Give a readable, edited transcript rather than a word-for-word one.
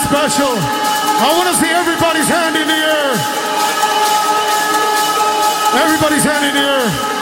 special. I want to see everybody's hand in the air. Everybody's hand in the air.